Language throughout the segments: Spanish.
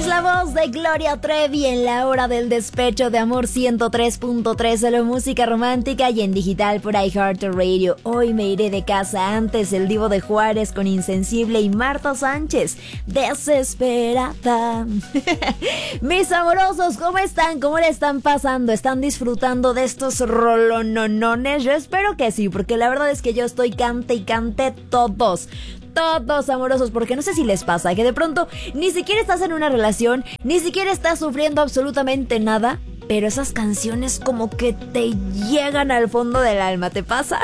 la voz de Gloria Trevi en la hora del despecho de Amor 103.3, solo música romántica y en digital por iHeartRadio. Hoy me iré de casa antes, el Divo de Juárez con Insensible y Marta Sánchez, Desesperada. Mis amorosos, ¿cómo están? ¿Cómo le están pasando? ¿Están disfrutando de estos rolononones? Yo espero que sí, porque la verdad es que yo estoy cante y cante todos amorosos, porque no sé si les pasa que de pronto ni siquiera estás en una relación, ni siquiera estás sufriendo absolutamente nada, pero esas canciones como que te llegan al fondo del alma. ¿Te pasa?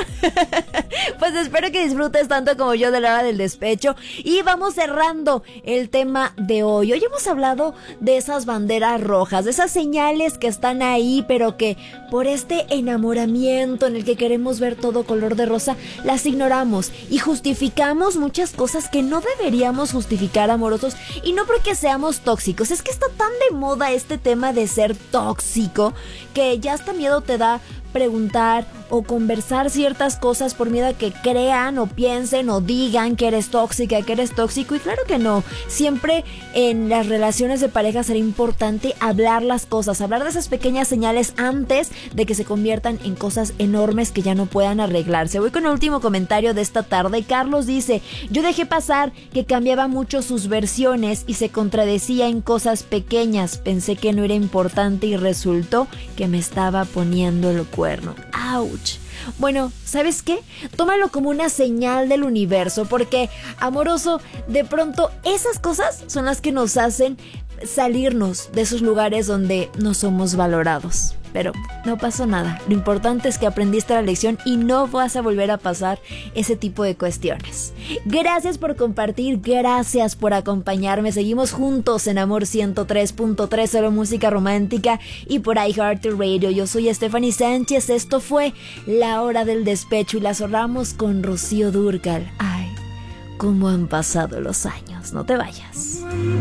Pues espero que disfrutes tanto como yo de la hora del despecho. Y vamos cerrando el tema de hoy. Hoy hemos hablado de esas banderas rojas, de esas señales que están ahí, pero que por este enamoramiento en el que queremos ver todo color de rosa, las ignoramos y justificamos muchas cosas que no deberíamos justificar, amorosos. Y no porque seamos tóxicos, es que está tan de moda este tema de ser tóxico que ya hasta miedo te da preguntar o conversar ciertas cosas por miedo a que crean o piensen o digan que eres tóxica, que eres tóxico. Y claro que no, siempre en las relaciones de pareja será importante hablar las cosas, hablar de esas pequeñas señales antes de que se conviertan en cosas enormes que ya no puedan arreglarse. Voy con el último comentario de esta tarde. Carlos dice: yo dejé pasar que cambiaba mucho sus versiones y se contradecía en cosas pequeñas, pensé que no era importante y resultó que me estaba poniendo el cuerno. ¡Auch! Bueno, ¿sabes qué? Tómalo como una señal del universo, porque, amoroso, de pronto esas cosas son las que nos hacen salirnos de esos lugares donde no somos valorados. Pero no pasó nada. Lo importante es que aprendiste la lección y no vas a volver a pasar ese tipo de cuestiones. Gracias por compartir, gracias por acompañarme. Seguimos juntos en Amor 103.3, solo música romántica y por iHeartRadio. Yo soy Stephanie Sánchez. Esto fue La Hora del Despecho y la cerramos con Rocío Dúrcal. Ay, cómo han pasado los años. No te vayas.